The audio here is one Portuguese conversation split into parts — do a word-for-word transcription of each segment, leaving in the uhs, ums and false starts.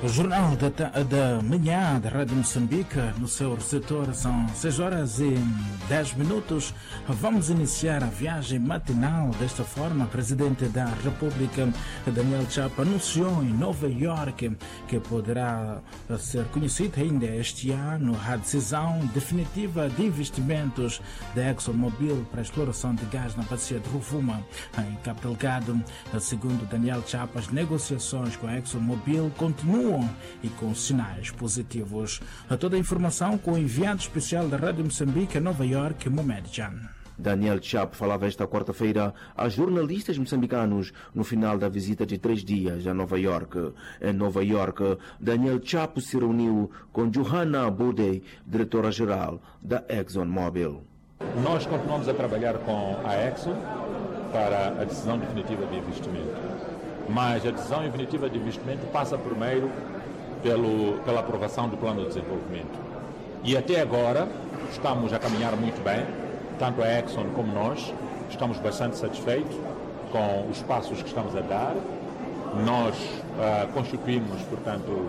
O Jornal da, da Manhã da Rádio Moçambique, no seu receptor, são seis horas e dez minutos. Vamos iniciar a viagem matinal. Desta forma, o Presidente da República, Daniel Chapo, anunciou em Nova Iorque que poderá ser conhecida ainda este ano a decisão definitiva de investimentos da ExxonMobil para a exploração de gás na bacia de Rovuma, em Cabo Delgado. Segundo Daniel Chapo, as negociações com a ExxonMobil continuam e com sinais positivos. A toda a informação com o enviado especial da Rádio Moçambique a Nova Iorque, Mohamed Jan. Daniel Chapo falava esta quarta-feira a jornalistas moçambicanos no final da visita de três dias a Nova Iorque. Em Nova Iorque, Daniel Chapo se reuniu com Johanna Bodey, diretora-geral da ExxonMobil. Nós continuamos a trabalhar com a Exxon para a decisão definitiva de investimento. Mas a decisão definitiva de investimento passa primeiro pelo, pela aprovação do plano de desenvolvimento. E até agora estamos a caminhar muito bem, tanto a Exxon como nós, estamos bastante satisfeitos com os passos que estamos a dar. Nós uh, constituímos, portanto,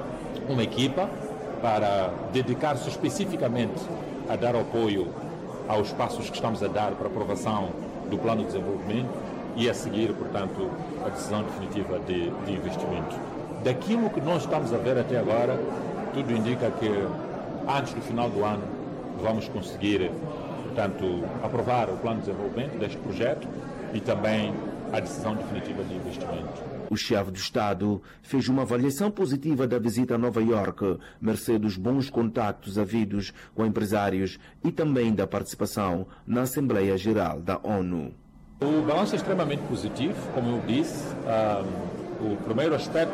uma equipa para dedicar-se especificamente a dar apoio aos passos que estamos a dar para a aprovação do plano de desenvolvimento e a seguir, portanto, a decisão definitiva de, de investimento. Daquilo que nós estamos a ver até agora, tudo indica que antes do final do ano vamos conseguir, portanto, aprovar o plano de desenvolvimento deste projeto e também a decisão definitiva de investimento. O chefe do Estado fez uma avaliação positiva da visita a Nova Iorque, mercê dos bons contactos havidos com empresários e também da participação na Assembleia Geral da ONU. O balanço é extremamente positivo, como eu disse. Um, o primeiro aspecto,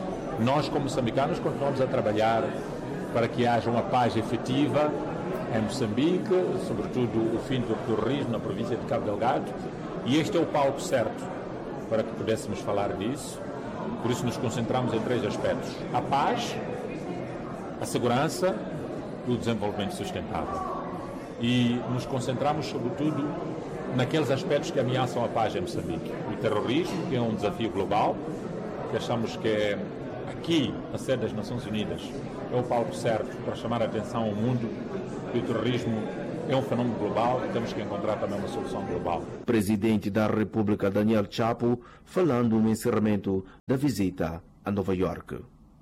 nós como moçambicanos continuamos a trabalhar para que haja uma paz efetiva em Moçambique, sobretudo o fim do terrorismo na província de Cabo Delgado, e este é o palco certo para que pudéssemos falar disso. Por isso nos concentramos em três aspectos: a paz, a segurança e o desenvolvimento sustentável. E nos concentramos sobretudo naqueles aspectos que ameaçam a paz em Moçambique. O terrorismo, que é um desafio global, que achamos que é aqui, a sede das Nações Unidas, é o palco certo para chamar a atenção ao mundo que o terrorismo é um fenômeno global e temos que encontrar também uma solução global. Presidente da República, Daniel Chapo, falando no encerramento da visita a Nova Iorque.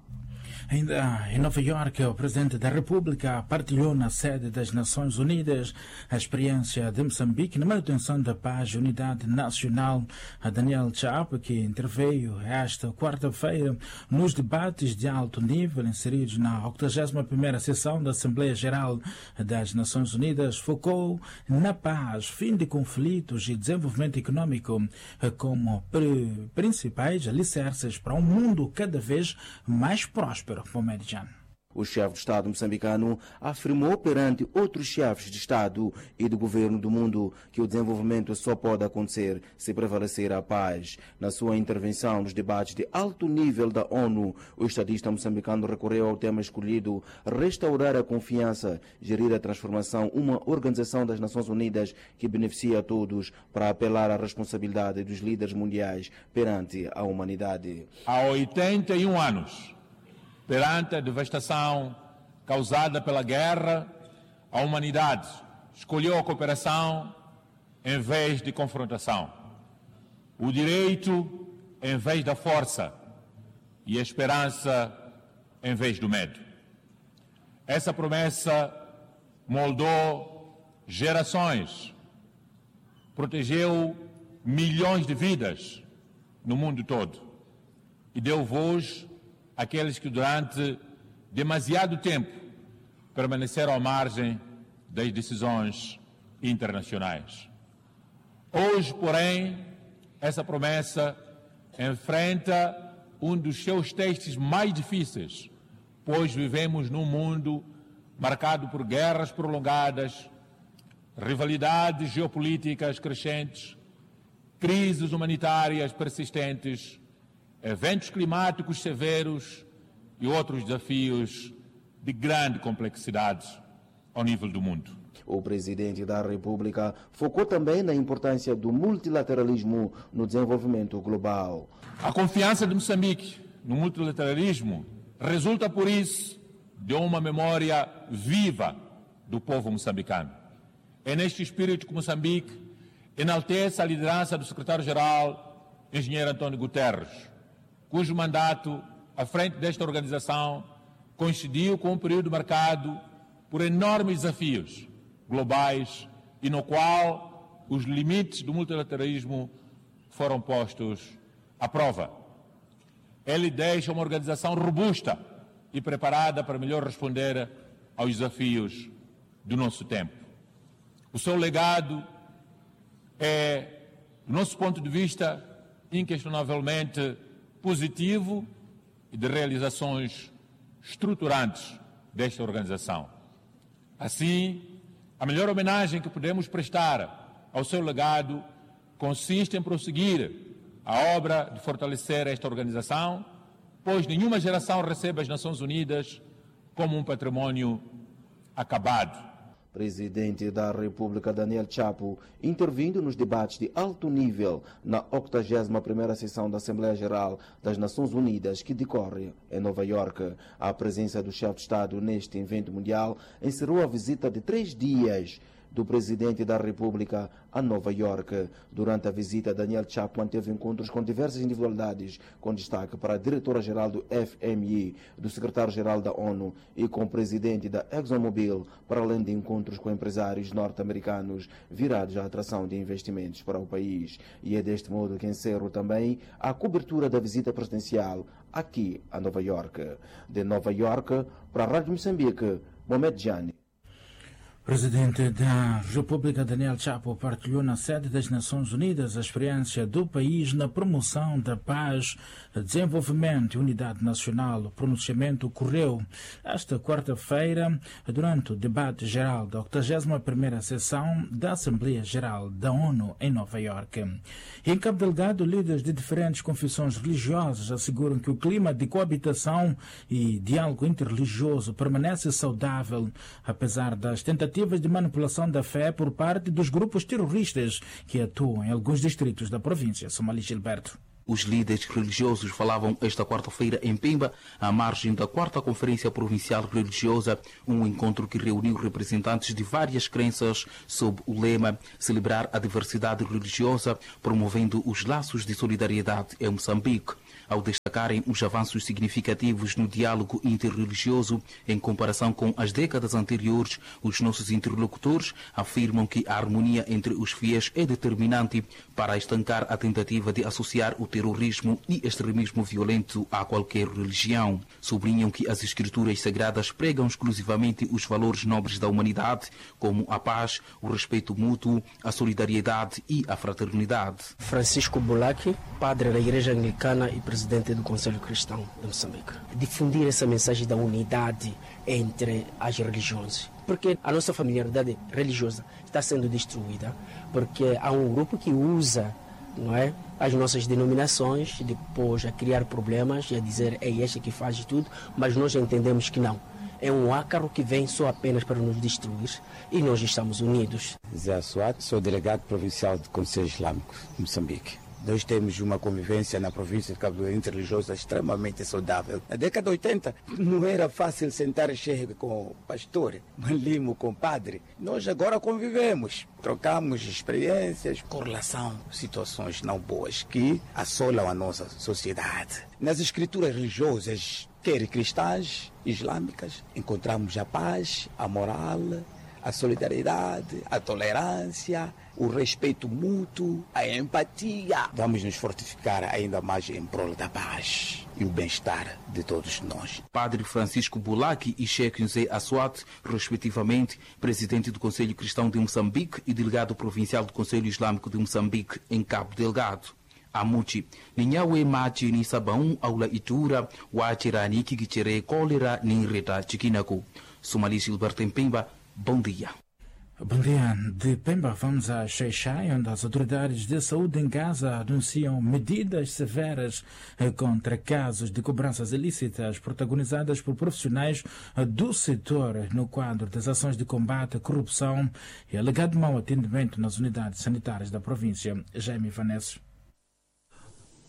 Ainda em Nova Iorque, o Presidente da República partilhou na sede das Nações Unidas a experiência de Moçambique na manutenção da paz e unidade nacional. A Daniel Chapo, que interveio esta quarta-feira nos debates de alto nível inseridos na octagésima primeira sessão da Assembleia Geral das Nações Unidas, focou na paz, fim de conflitos e desenvolvimento econômico como principais alicerces para um mundo cada vez mais próspero. O chefe de Estado moçambicano afirmou perante outros chefes de Estado e de governo do mundo que o desenvolvimento só pode acontecer se prevalecer a paz. Na sua intervenção nos debates de alto nível da ONU, o estadista moçambicano recorreu ao tema escolhido: restaurar a confiança, gerir a transformação, uma organização das Nações Unidas que beneficia a todos, para apelar à responsabilidade dos líderes mundiais perante a humanidade. Há oitenta e um anos, perante a devastação causada pela guerra, a humanidade escolheu a cooperação em vez de confrontação, o direito em vez da força e a esperança em vez do medo. Essa promessa moldou gerações, protegeu milhões de vidas no mundo todo e deu voz àqueles que durante demasiado tempo permaneceram à margem das decisões internacionais. Hoje, porém, essa promessa enfrenta um dos seus testes mais difíceis, pois vivemos num mundo marcado por guerras prolongadas, rivalidades geopolíticas crescentes, crises humanitárias persistentes, eventos climáticos severos e outros desafios de grande complexidade ao nível do mundo. O Presidente da República focou também na importância do multilateralismo no desenvolvimento global. A confiança de Moçambique no multilateralismo resulta, por isso, de uma memória viva do povo moçambicano. É neste espírito que Moçambique enaltece a liderança do secretário-geral, engenheiro António Guterres, cujo mandato à frente desta organização coincidiu com um período marcado por enormes desafios globais e no qual os limites do multilateralismo foram postos à prova. Ele deixa uma organização robusta e preparada para melhor responder aos desafios do nosso tempo. O seu legado é, do nosso ponto de vista, inquestionavelmente positivo e de realizações estruturantes desta organização. Assim, a melhor homenagem que podemos prestar ao seu legado consiste em prosseguir a obra de fortalecer esta organização, pois nenhuma geração recebe as Nações Unidas como um patrimônio acabado. Presidente da República Daniel Chapo, intervindo nos debates de alto nível na octagésima primeira sessão da Assembleia Geral das Nações Unidas, que decorre em Nova Iorque. A presença do chefe de Estado neste evento mundial encerrou a visita de três dias do Presidente da República a Nova Iorque. Durante a visita, Daniel Chapo manteve encontros com diversas individualidades, com destaque para a Diretora-Geral do F M I, do Secretário-Geral da ONU e com o Presidente da ExxonMobil, para além de encontros com empresários norte-americanos virados à atração de investimentos para o país. E é deste modo que encerro também a cobertura da visita presidencial aqui a Nova Iorque. De Nova Iorque, para a Rádio Moçambique, Mohamed Jani. Presidente da República Daniel Chapo partilhou na sede das Nações Unidas a experiência do país na promoção da paz, desenvolvimento e unidade nacional. O pronunciamento ocorreu esta quarta-feira durante o debate geral da octagésima primeira sessão da Assembleia Geral da ONU em Nova Iorque. Em Cabo Delgado, líderes de diferentes confissões religiosas asseguram que o clima de coabitação e diálogo interreligioso permanece saudável, apesar das tentativas de manipulação da fé por parte dos grupos terroristas que atuam em alguns distritos da província. Somali Gilberto. Os líderes religiosos falavam esta quarta-feira em Pemba, à margem da quarta Conferência Provincial Religiosa, um encontro que reuniu representantes de várias crenças sob o lema Celebrar a diversidade religiosa, promovendo os laços de solidariedade em Moçambique. Ao destacarem os avanços significativos no diálogo interreligioso em comparação com as décadas anteriores, os nossos interlocutores afirmam que a harmonia entre os fiéis é determinante para estancar a tentativa de associar o terrorismo e extremismo violento a qualquer religião. Sublinham que as escrituras sagradas pregam exclusivamente os valores nobres da humanidade, como a paz, o respeito mútuo, a solidariedade e a fraternidade. Francisco Bulac, padre da Igreja Anglicana e presidente do Conselho Cristão de Moçambique. Difundir essa mensagem da unidade entre as religiões. Porque a nossa familiaridade religiosa está sendo destruída, porque há um grupo que usa, não é, as nossas denominações, depois a criar problemas e a dizer é este que faz tudo, mas nós entendemos que não. É um ácaro que vem só apenas para nos destruir e nós estamos unidos. Zé Assuat, sou delegado provincial do Conselho Islâmico de Moçambique. Nós temos uma convivência na província de Cabo Delgado interreligiosa extremamente saudável. Na década de oitenta não era fácil sentar chefe com pastor, limo com padre. Nós agora convivemos, trocamos experiências com relação a situações não boas que assolam a nossa sociedade. Nas escrituras religiosas, quer cristãs, islâmicas, encontramos a paz, a moral, a solidariedade, a tolerância, o respeito mútuo, a empatia. Vamos nos fortificar ainda mais em prol da paz e o bem-estar de todos nós. Padre Francisco Bulac e Sheikh Zé Assuat, respectivamente, presidente do Conselho Cristão de Moçambique e delegado provincial do Conselho Islâmico de Moçambique em Cabo Delgado. Amuchi, ninyawe machi ni sabão aula itura, wachirani kikichere cólera ni reta chiquinaco. Somali Gilberto em Pemba. Bom dia. Bom dia. De Pemba vamos a Xai-Xai, onde as autoridades de saúde em Gaza anunciam medidas severas contra casos de cobranças ilícitas protagonizadas por profissionais do setor no quadro das ações de combate à corrupção e alegado mau atendimento nas unidades sanitárias da província. Jaime Vanessa.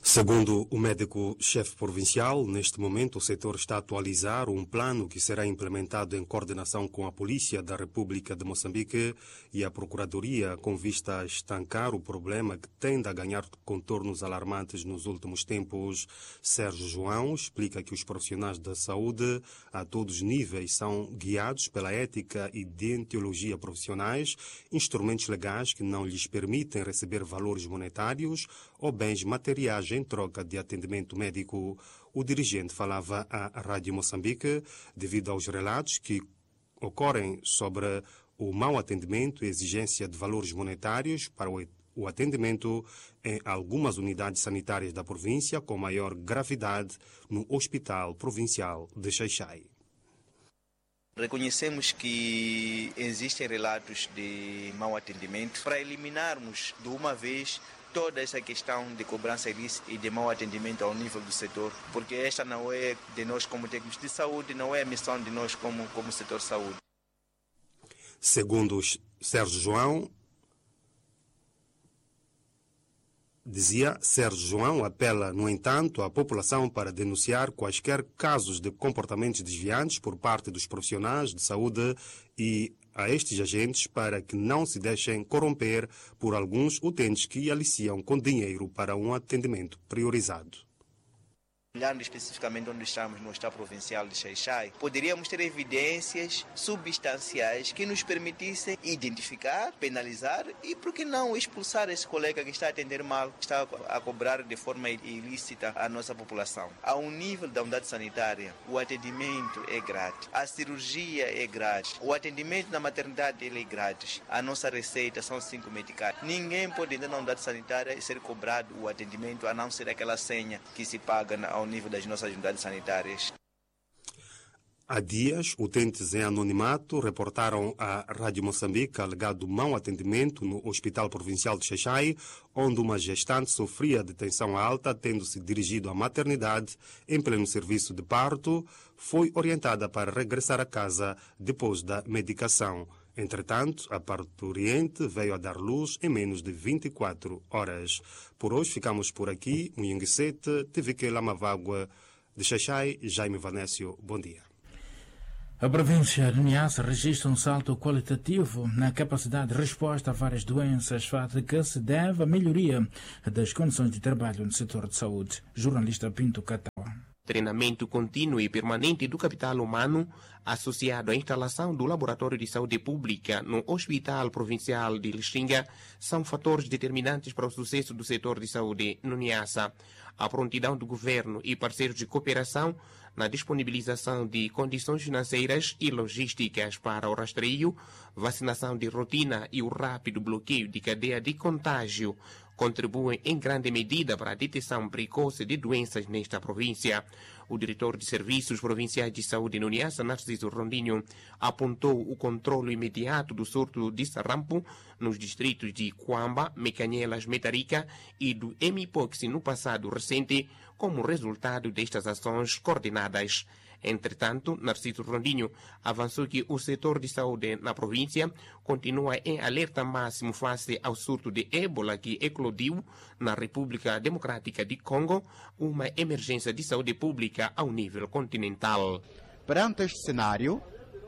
Segundo o médico-chefe provincial, neste momento o setor está a atualizar um plano que será implementado em coordenação com a Polícia da República de Moçambique e a Procuradoria, com vista a estancar o problema que tende a ganhar contornos alarmantes nos últimos tempos. Sérgio João explica que os profissionais da saúde a todos os níveis são guiados pela ética e deontologia profissionais, instrumentos legais que não lhes permitem receber valores monetários ou bens materiais em troca de atendimento médico. O dirigente falava à Rádio Moçambique devido aos relatos que ocorrem sobre o mau atendimento e exigência de valores monetários para o atendimento em algumas unidades sanitárias da província com maior gravidade no Hospital Provincial de Xai-Xai. Reconhecemos que existem relatos de mau atendimento. Para eliminarmos de uma vez toda essa questão de cobrança ilícita e de mau atendimento ao nível do setor, porque esta não é de nós como técnicos de saúde, não é a missão de nós como, como setor de saúde. Segundo Sérgio João, dizia Sérgio João, apela, no entanto, à população para denunciar quaisquer casos de comportamentos desviantes por parte dos profissionais de saúde e a estes agentes para que não se deixem corromper por alguns utentes que aliciam com dinheiro para um atendimento priorizado. Olhando especificamente onde estamos no Estado Provincial de Xai-Xai, poderíamos ter evidências substanciais que nos permitissem identificar, penalizar e, por que não, expulsar esse colega que está a atender mal, que está a cobrar de forma ilícita a nossa população. Ao nível da unidade sanitária, o atendimento é grátis, a cirurgia é grátis, o atendimento na maternidade ele é grátis, a nossa receita são cinco medicais. Ninguém pode entrar na unidade sanitária e ser cobrado o atendimento, a não ser aquela senha que se paga na ao nível das nossas unidades sanitárias. Há dias, utentes em anonimato reportaram à Rádio Moçambique alegado mau atendimento no Hospital Provincial de Xai-Xai, onde uma gestante sofria de tensão alta, tendo-se dirigido à maternidade em pleno serviço de parto, foi orientada para regressar a casa depois da medicação. Entretanto, a parturiente veio a dar luz em menos de vinte e quatro horas. Por hoje ficamos por aqui. Munhanguesete, T V Q Lamavagua, de Xai-Xai, Jaime Vanécio, bom dia. A província de Niassa registra um salto qualitativo na capacidade de resposta a várias doenças, fato que se deve à melhoria das condições de trabalho no setor de saúde. Jornalista Pinto Catawa. Treinamento contínuo e permanente do capital humano associado à instalação do Laboratório de Saúde Pública no Hospital Provincial de Lixinga são fatores determinantes para o sucesso do setor de saúde no Niassa. A prontidão do governo e parceiros de cooperação na disponibilização de condições financeiras e logísticas para o rastreio, vacinação de rotina e o rápido bloqueio de cadeia de contágio contribuem em grande medida para a detecção precoce de doenças nesta província. O diretor de Serviços Provinciais de Saúde no Niassa, Narciso Rondinho, apontou o controle imediato do surto de sarampo nos distritos de Cuamba, Mecanhelas, Metarica e do Emipox no passado recente, como resultado destas ações coordenadas. Entretanto, Narciso Rondinho avançou que o setor de saúde na província continua em alerta máximo face ao surto de ébola que eclodiu na República Democrática de Congo, uma emergência de saúde pública ao nível continental. Perante este cenário,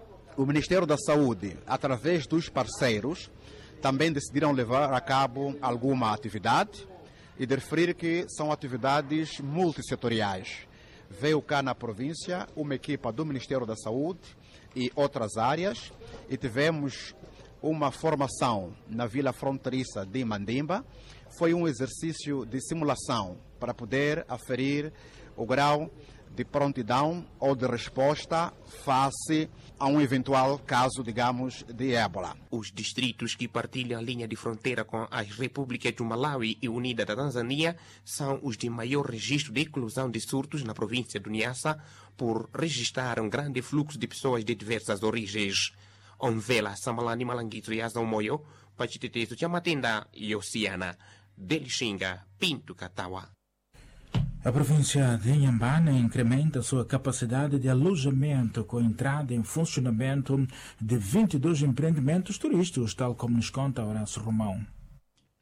o Ministério da Saúde, através dos parceiros, também decidiram levar a cabo alguma atividade e de referir que são atividades multissetoriais. Veio cá na província uma equipa do Ministério da Saúde e outras áreas e tivemos uma formação na vila fronteiriça de Mandimba. Foi um exercício de simulação para poder aferir o grau de prontidão ou de resposta face a um eventual caso, digamos, de ébola. Os distritos que partilham a linha de fronteira com as repúblicas do Malawi e Unida da Tanzânia são os de maior registro de eclosão de surtos na província do Niassa, por registrar um grande fluxo de pessoas de diversas origens. Onvela, Samalani Malanguito e Azamoyo, Pachiteteso, Chamatenda e Oceana. Delixinga, Pinto Catawa. A província de Inhambane incrementa sua capacidade de alojamento com entrada em funcionamento de vinte e dois empreendimentos turísticos, tal como nos conta Horácio Romão.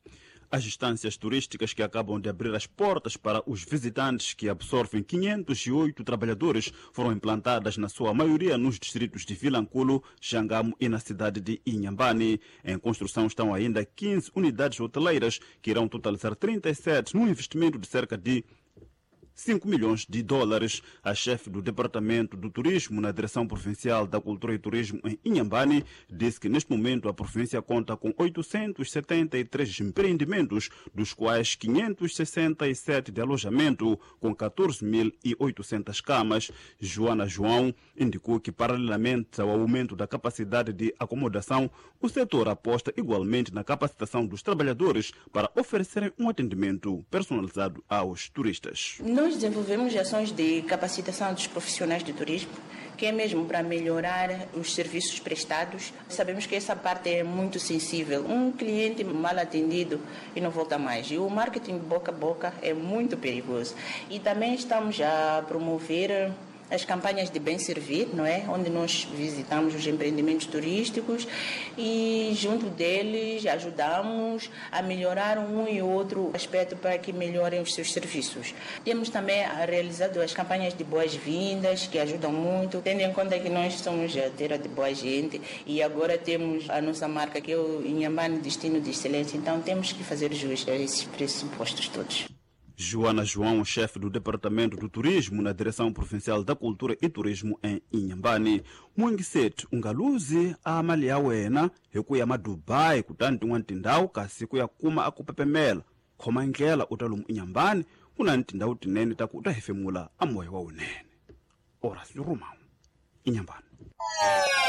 As instâncias turísticas que acabam de abrir as portas para os visitantes, que absorvem quinhentos e oito trabalhadores, foram implantadas na sua maioria nos distritos de Vilanculo, Xangamo e na cidade de Inhambane. Em construção estão ainda quinze unidades hoteleiras, que irão totalizar trinta e sete num investimento de cerca de cinco milhões de dólares. A chefe do Departamento do Turismo na Direção Provincial da Cultura e Turismo em Inhambane disse que neste momento a província conta com oitocentos e setenta e três empreendimentos, dos quais quinhentos e sessenta e sete de alojamento, com quatorze mil e oitocentas camas. Joana João indicou que, paralelamente ao aumento da capacidade de acomodação, o setor aposta igualmente na capacitação dos trabalhadores para oferecerem um atendimento personalizado aos turistas. Nós desenvolvemos ações de capacitação dos profissionais de turismo, que é mesmo para melhorar os serviços prestados. Sabemos que essa parte é muito sensível. Um cliente mal atendido e não volta mais. E o marketing boca a boca é muito perigoso. E também estamos a promover as campanhas de bem servir, não é? Onde nós visitamos os empreendimentos turísticos e junto deles ajudamos a melhorar um e outro aspecto para que melhorem os seus serviços. Temos também realizado as campanhas de boas-vindas, que ajudam muito, tendo em conta que nós somos a terra de boa gente e agora temos a nossa marca, que é o Inhambane Destino de Excelência, então temos que fazer jus a esses pressupostos todos. Joana João, chefe do Departamento do Turismo na Direção Provincial da Cultura e Turismo em Inhambane. Mwingiset ungaluzi amali yawena hikuya Dubai kutanti n'wantindhawu kasi kuya kuma akupepemela khoma ndlela u ta lomu Inhambane kuna ni tindhawu tinene ta ku ta hefemula a moya wa wunene. Horace Rumau, Inhambane.